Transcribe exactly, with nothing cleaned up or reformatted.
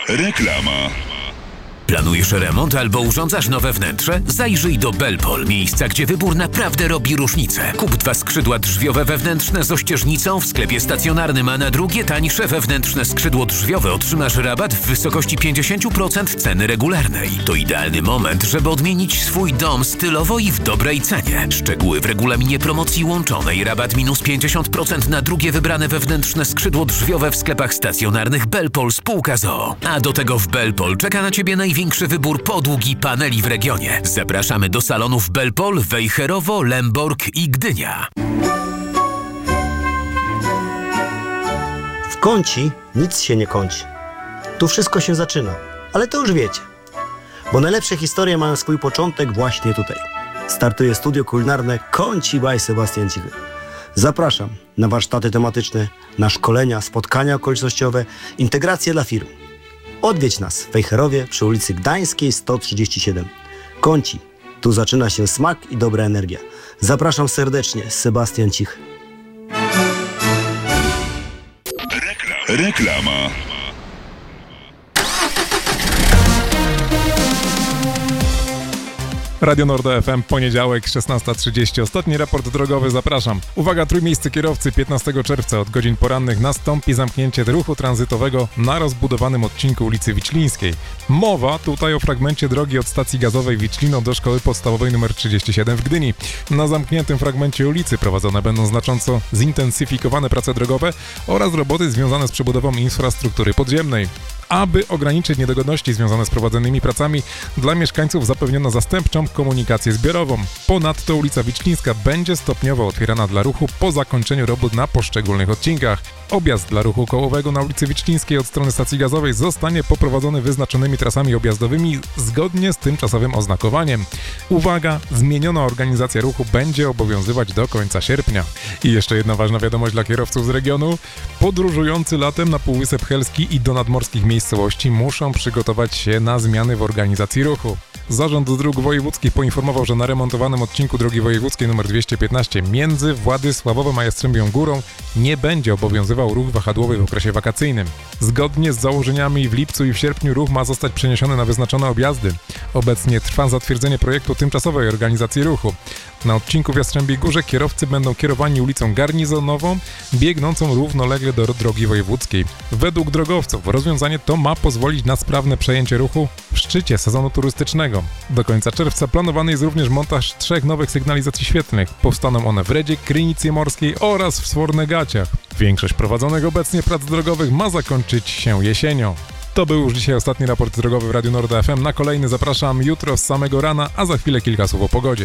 Reklama. Planujesz remont albo urządzasz nowe wnętrze? Zajrzyj do Belpol, miejsca, gdzie wybór naprawdę robi różnicę. Kup dwa skrzydła drzwiowe wewnętrzne z ościeżnicą w sklepie stacjonarnym, a na drugie tańsze wewnętrzne skrzydło drzwiowe otrzymasz rabat w wysokości pięćdziesiąt procent ceny regularnej. To idealny moment, żeby odmienić swój dom stylowo i w dobrej cenie. Szczegóły w regulaminie promocji łączonej. Rabat minus pięćdziesiąt procent na drugie wybrane wewnętrzne skrzydło drzwiowe w sklepach stacjonarnych Belpol spółka z o o. A do tego w Belpol czeka na Ciebie największy Największy wybór podłóg i paneli w regionie. Zapraszamy do salonów Belpol, Wejherowo, Lemborg i Gdynia. W Kąci nic się nie kończy. Tu wszystko się zaczyna, ale to już wiecie. Bo najlepsze historie mają swój początek właśnie tutaj. Startuje studio kulinarne Kąci by Sebastian Cichy. Zapraszam na warsztaty tematyczne, na szkolenia, spotkania okolicznościowe, integracje dla firm. Odwiedź nas w Wejherowie przy ulicy Gdańskiej sto trzydzieści siedem. Kąci. Tu zaczyna się smak i dobra energia. Zapraszam serdecznie, Sebastian Cichy. Reklama. Radio Nord F M, poniedziałek, szesnasta trzydzieści. Ostatni raport drogowy, zapraszam. Uwaga, trójmiejscy kierowcy, piętnastego czerwca od godzin porannych nastąpi zamknięcie ruchu tranzytowego na rozbudowanym odcinku ulicy Wiślińskiej. Mowa tutaj o fragmencie drogi od stacji gazowej Wiślino do szkoły podstawowej nr trzydzieści siedem w Gdyni. Na zamkniętym fragmencie ulicy prowadzone będą znacząco zintensyfikowane prace drogowe oraz roboty związane z przebudową infrastruktury podziemnej. Aby ograniczyć niedogodności związane z prowadzonymi pracami, dla mieszkańców zapewniono zastępczą komunikację zbiorową. Ponadto ulica Wiślińska będzie stopniowo otwierana dla ruchu po zakończeniu robót na poszczególnych odcinkach. Objazd dla ruchu kołowego na ulicy Wiślińskiej od strony stacji gazowej zostanie poprowadzony wyznaczonymi trasami objazdowymi zgodnie z tymczasowym oznakowaniem. Uwaga, zmieniona organizacja ruchu będzie obowiązywać do końca sierpnia. I jeszcze jedna ważna wiadomość dla kierowców z regionu. Podróżujący latem na Półwysep Helski i do nadmorskich miejscowości muszą przygotować się na zmiany w organizacji ruchu. Zarząd Dróg Wojewódzkich poinformował, że na remontowanym odcinku drogi wojewódzkiej nr dwieście piętnaście między Władysławowem a Jastrzębią Górą nie będzie obowiązywał ruch wahadłowy w okresie wakacyjnym. Zgodnie z założeniami w lipcu i w sierpniu ruch ma zostać przeniesiony na wyznaczone objazdy. Obecnie trwa zatwierdzenie projektu tymczasowej organizacji ruchu. Na odcinku w Jastrzębiej Górze kierowcy będą kierowani ulicą Garnizonową, biegnącą równolegle do drogi wojewódzkiej. Według drogowców rozwiązanie to ma pozwolić na sprawne przejęcie ruchu w szczycie sezonu turystycznego. Do końca czerwca planowany jest również montaż trzech nowych sygnalizacji świetlnych. Powstaną one w Redzie, Krynicy Morskiej oraz w Swornegaciach. Większość prowadzonych obecnie prac drogowych ma zakończyć się jesienią. To był już dzisiaj ostatni raport drogowy w Radiu Nord F M. Na kolejny zapraszam jutro z samego rana, a za chwilę kilka słów o pogodzie.